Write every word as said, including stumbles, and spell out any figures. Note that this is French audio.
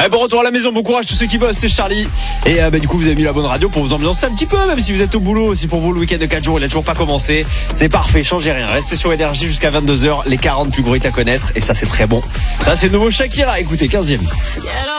Allez, bon retour à la maison, bon courage tous ceux qui bossent, c'est Charlie. Et euh, bah, du coup vous avez mis la bonne radio pour vous ambiancer un petit peu, même si vous êtes au boulot. Si pour vous le week-end de quatre jours il a toujours pas commencé, c'est parfait, changez rien. Restez sur Énergie jusqu'à vingt-deux heures, les quarante plus gros hits à connaître. Et ça c'est très bon. Ça c'est le nouveau Shakira, écoutez, quinzième.